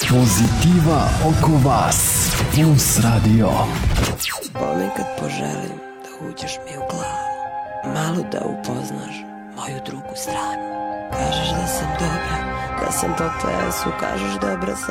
Pozitiva oko vas. Plus radio. Ponekad poželim da uđeš mi u glavu, malo da upoznaš moju drugu stranu. Kažeš da sam dobra, da sam po plesu, kažeš dobra sam